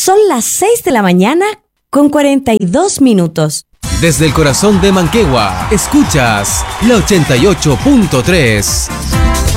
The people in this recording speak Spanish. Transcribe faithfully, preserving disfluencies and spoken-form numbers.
Son las seis de la mañana con cuarenta y dos minutos. Desde el corazón de Manquehue, escuchas la ochenta y ocho punto tres.